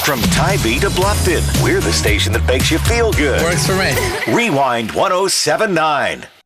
From Tybee to Bluffton, we're the station that makes you feel good. Works for me. Rewind 1079.